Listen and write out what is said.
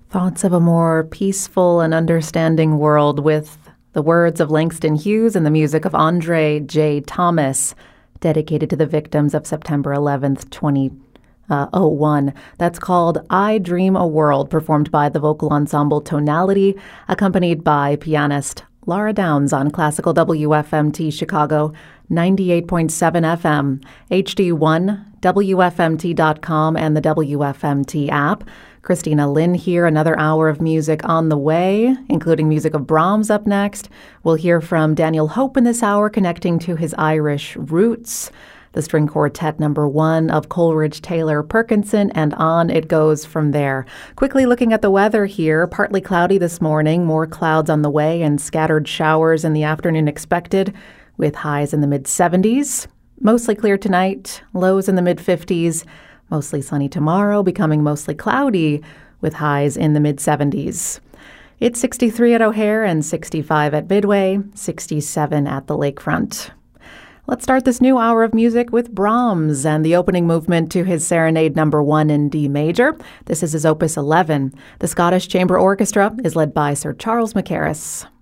Thoughts of a more peaceful and understanding world with the words of Langston Hughes and the music of Andre J. Thomas, dedicated to the victims of September 11th, 2001. That's called I Dream a World, performed by the vocal ensemble Tonality, accompanied by pianist Laura Downs on classical WFMT Chicago 98.7 FM, HD1, WFMT.com, and the WFMT app. Christina Lynn here, another hour of music on the way, including music of Brahms up next. We'll hear from Daniel Hope in this hour, connecting to his Irish roots. The string quartet number 1 of Coleridge Taylor Perkinson, and on it goes from there. Quickly looking at the weather here, partly cloudy this morning, more clouds on the way, and scattered showers in the afternoon expected, with highs in the mid-70s. Mostly clear tonight, lows in the mid-50s. Mostly sunny tomorrow, becoming mostly cloudy, with highs in the mid-70s. It's 63 at O'Hare and 65 at Midway, 67 at the Lakefront. Let's start this new hour of music with Brahms and the opening movement to his Serenade number 1 in D major. This is his Opus 11. The Scottish Chamber Orchestra is led by Sir Charles Mackerras.